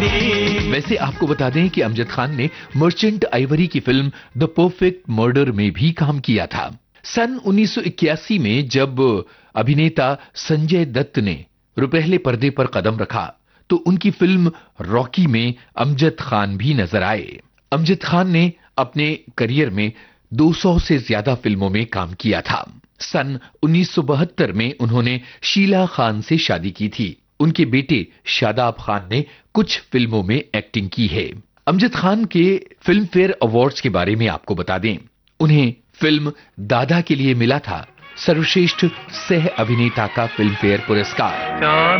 वैसे आपको बता दें कि अमजद खान ने मर्चेंट आइवरी की फिल्म द परफेक्ट मर्डर में भी काम किया था। सन 1981 में जब अभिनेता संजय दत्त ने रुपहले पर्दे पर कदम रखा तो उनकी फिल्म रॉकी में अमजद खान भी नजर आए। अमजद खान ने अपने करियर में 200 से ज्यादा फिल्मों में काम किया था। सन 1972 में उन्होंने शीला खान से शादी की थी। उनके बेटे शादाब खान ने कुछ फिल्मों में एक्टिंग की है। अमजद खान के फिल्म फेयर अवार्ड्स के बारे में आपको बता दें, उन्हें फिल्म दादा के लिए मिला था सर्वश्रेष्ठ सह अभिनेता का फिल्म फेयर पुरस्कार।